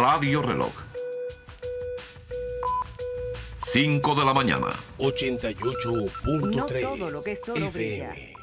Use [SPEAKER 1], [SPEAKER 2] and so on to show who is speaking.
[SPEAKER 1] Radio Reloj. 5 de la mañana.
[SPEAKER 2] 88.3
[SPEAKER 3] No todo lo que es oro brilla.
[SPEAKER 2] FM.